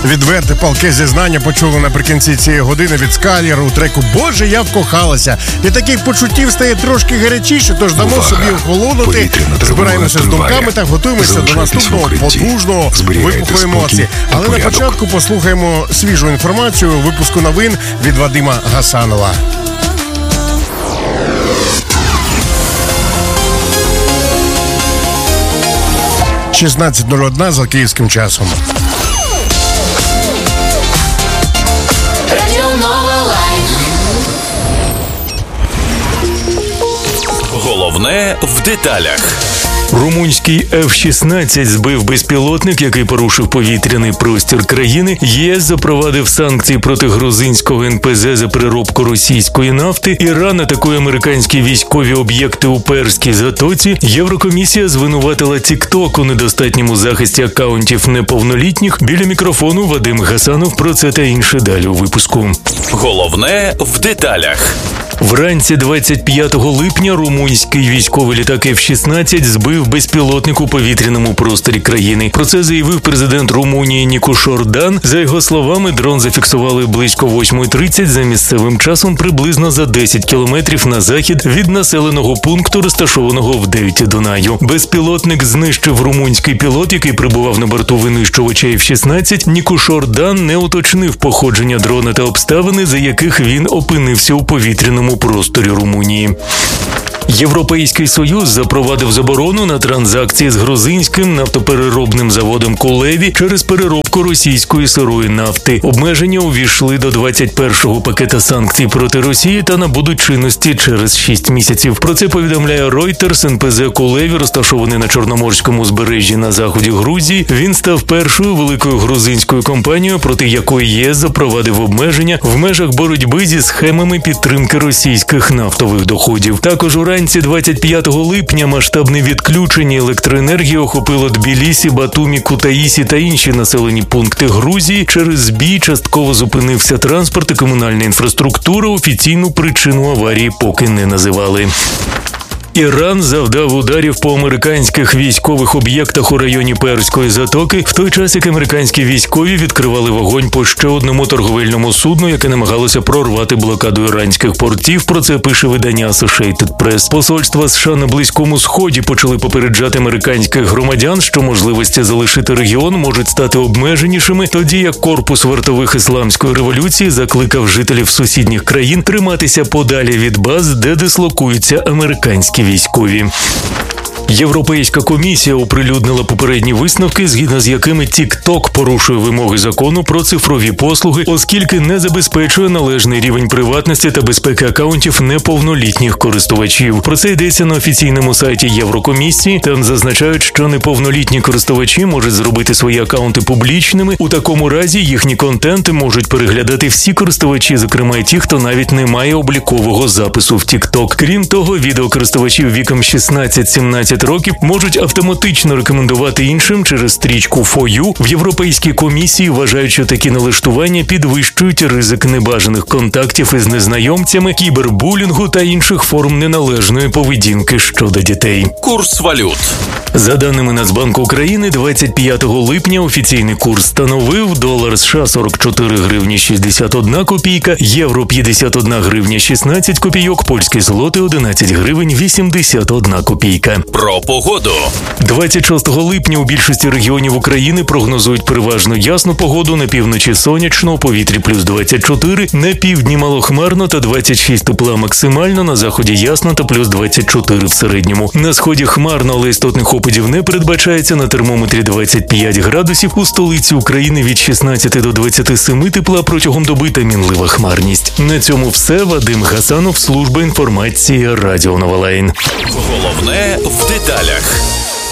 відверте палке зізнання почули наприкінці цієї години від Скайлер у треку «Боже, я вкохалася». І таких почуттів стає трошки гарячіше, тож дамо собі охолонути, збираємося з думками та готуємося до наступного потужного вибуху емоцій. Але на початку послухаємо свіжу інформацію у випуску новин від Вадима Гасанова. 16:01 за київським часом. Головне в деталях. Румунський F-16 збив безпілотник, який порушив повітряний простір країни. ЄС запровадив санкції проти грузинського НПЗ за переробку російської нафти. Іран атакує американські військові об'єкти у Перській затоці. Єврокомісія звинуватила TikTok у недостатньому захисті акаунтів неповнолітніх. Біля мікрофону Вадим Гасанов. Про це та інше далі у випуску. Головне в деталях. Вранці 25 липня румунський військовий літак F-16 збив безпілотник у повітряному просторі країни. Про це заявив президент Румунії Нікушор Дан. За його словами, дрон зафіксували близько 8:30 за місцевим часом, приблизно за 10 кілометрів на захід від населеного пункту, розташованого в дельті Дунаю. Безпілотник знищив румунський пілот, який прибував на борту винищувача F-16. Нікушор Дан не уточнив походження дрона та обставини, за яких він опинився у повітряному просторі Румунії. Європейський Союз запровадив заборону на транзакції з грузинським нафтопереробним заводом «Кулеві» через переробку російської сирої нафти. Обмеження увійшли до 21-го пакета санкцій проти Росії та набудуть чинності через 6 місяців. Про це повідомляє Reuters. НПЗ «Кулеві», розташований на Чорноморському узбережжі на заході Грузії. Він став першою великою грузинською компанією, проти якої ЄС запровадив обмеження в межах боротьби зі схемами підтримки російських нафтових доходів. Також уранці 25 липня масштабне відключення електроенергії охопило Тбілісі, Батумі, Кутаїсі та інші населені пункти Грузії. Через збій частково зупинився транспорт і комунальна інфраструктура. Офіційну причину аварії поки не називали. Іран завдав ударів по американських військових об'єктах у районі Перської затоки, в той час, як американські військові відкривали вогонь по ще одному торговельному судну, яке намагалося прорвати блокаду іранських портів. Про це пише видання Associated Press. Посольства США на Близькому Сході почали попереджати американських громадян, що можливості залишити регіон можуть стати обмеженішими, тоді як корпус вартових ісламської революції закликав жителів сусідніх країн триматися подалі від баз, де дислокуються американські військові. Європейська комісія оприлюднила попередні висновки, згідно з якими TikTok порушує вимоги закону про цифрові послуги, оскільки не забезпечує належний рівень приватності та безпеки акаунтів неповнолітніх користувачів. Про це йдеться на офіційному сайті Єврокомісії. Там зазначають, що неповнолітні користувачі можуть зробити свої акаунти публічними. У такому разі їхні контенти можуть переглядати всі користувачі, зокрема й ті, хто навіть не має облікового запису в TikTok. Крім того, відеокористувачів віком 16-17 років можуть автоматично рекомендувати іншим через стрічку For You. В Європейській комісії вважають, що такі налаштування підвищують ризик небажаних контактів із незнайомцями, кібербулінгу та інших форм неналежної поведінки щодо дітей. Курс валют. За даними Нацбанку України, 25 липня офіційний курс становив: долар США 44 гривні 61 копійка, євро 51 гривня 16 копійок, польський злотий 11 гривень 81 копійка. Про погоду. 26 липня у більшості регіонів України прогнозують переважно ясну погоду, на півночі сонячно, у повітрі плюс 24, на півдні малохмарно та 26 тепла максимально, на заході ясно та плюс 24 в середньому. На сході хмарно, але істотних опадів не передбачається, на термометрі 25 градусів, у столиці України від 16 до 27 тепла протягом доби та мінлива хмарність. На цьому все. Вадим Гасанов, служба інформації Радіо Нова Лайн. Головне в деталях.